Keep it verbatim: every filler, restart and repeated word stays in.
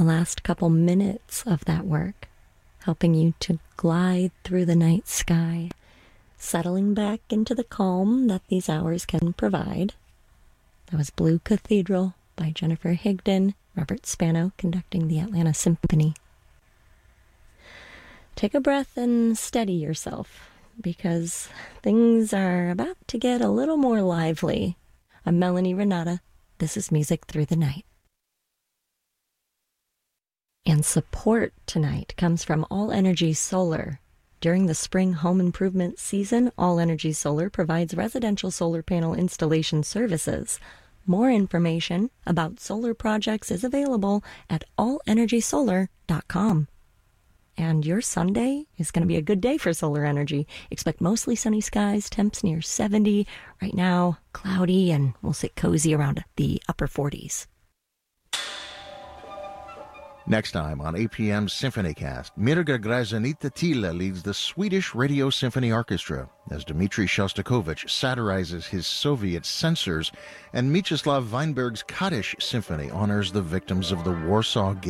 the last couple minutes of that work, helping you to glide through the night sky, settling back into the calm that these hours can provide. That was Blue Cathedral by Jennifer Higdon, Robert Spano conducting the Atlanta Symphony. Take a breath and steady yourself, because things are about to get a little more lively. I'm Melanie Renata. This is Music Through the Night. And support tonight comes from All Energy Solar. During the spring home improvement season, All Energy Solar provides residential solar panel installation services. More information about solar projects is available at all energy solar dot com. And your Sunday is going to be a good day for solar energy. Expect mostly sunny skies, temps near seventy. Right now, cloudy, and we'll sit cozy around the upper forties. Next time on A P M's Symphonycast, Mirga Grazanita Tila leads the Swedish Radio Symphony Orchestra as Dmitri Shostakovich satirizes his Soviet censors, and Mieczyslav Weinberg's Kaddish Symphony honors the victims of the Warsaw